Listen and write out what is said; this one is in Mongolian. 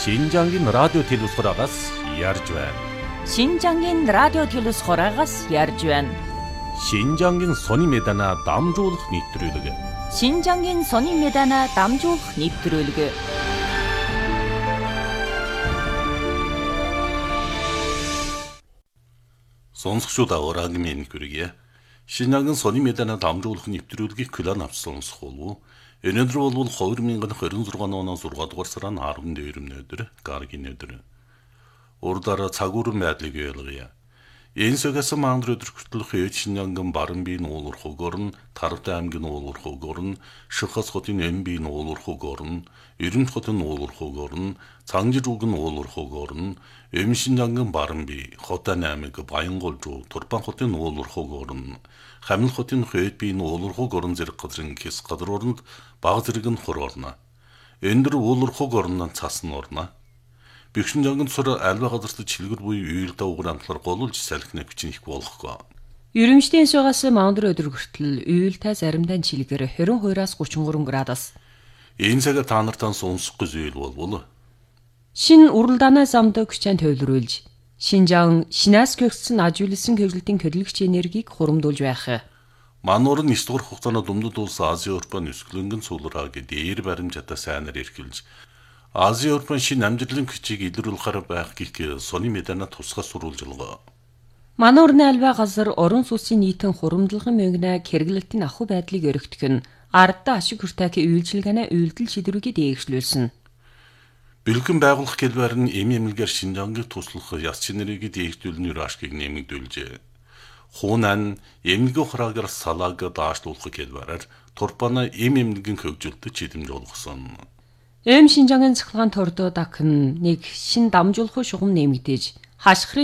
신장인 라디오 телевизхораагаас ярьж байна. 신장인 라디오 телевизхораагаас ярьж байна. 신장인 сони медана дамжуулах нэвтрүүлэг. 신장인 сони медана дамжуулах нэвтрүүлэг. Сонсогчдаа ураагмын хүргэе. Шинжаңгын сони медана дамжуулах нэвтрүүлгийг клан авсан сонсох болов. Өнөөдөр бол 2026 оноос 6 дугаар сарын 14-ний өдөр гаргийн өдөр. Урдаараа цагуурын байдлыг ойлгоё. Энэ сэгээс мандр өдөр хүртэл Шинжанган баран биеийн уулуурхугаар нь Тарвтай аймгийн уулуурхугаар нь Шихас хотын Эмбийн уулуурхугаар нь Эрдэнэт хотын уулуурхугаар нь Цангижуугийн уулуурхугаар нь Шинжанган баран бие Хотын аймаг Баянгол Турпан хотын уулуурхугаар нь Хамил хотын Хөөдбийн уулуурхугаар нь зэрэг газрын хэс гадруунд баг зэрэг нь хурорно. Эндэр уулуурхугаар нь цас нь орно. Бэхшинжанган цор альва газарт чилгэр буй үйл давгар амтлаар голуулж салхинэ бичин их болохгүй. Ерөнхийдийн шугаас мандр өдөр хүртэл уйлтай заримдаа чилгэр 22-аас 33 градус. Энэ цагаар та нартаа сонсох гэж үйл болвол Шин уралдаанаас амдаг хүчээр төвлөрүүлж Шинжаан шинаас гэгдсэн ажиулсан хэвлэлтийн хөдөлгөгч энергийг хуримдуулж байх. Мануур нь 9 дугаар хугацаанд Дүмдэд улс Ази Европын өсгөлөнгөн суулрааг дээр баримжаатай сайнаар эрхэлж Ази Европын шин амжилтлын хүчийг илрүүлэхээр байх гих сони медана тусгай сурвалжилгаа. Мануурны альва газар орон сууцын нийтэн хуримдлагын мөнгнө хэрэглэлтийн ахуй байдлыг өргөдөх нь ардаа ашиг хүртээх үйлчилгээний үйлдэл шийдвэрийг дээгшлүүлсэн. Бэлгэн байгуулах гэлбэр нь эмэмлэгээр Шинжангийг туслах яс чинэрийг дээгшүүлний рашгийг нэмэгдүүлжээ. Хуунан эмнэлгийн хураагаар салааг даашлуулах гэлбэрээр Турпана эмэмлэгийн хөгжилтөд чидэмж олгосон. Шинжангийн цахилгаан тордоо дахин нэг шин дамжуулах шугам нэмэгдэж хашхрын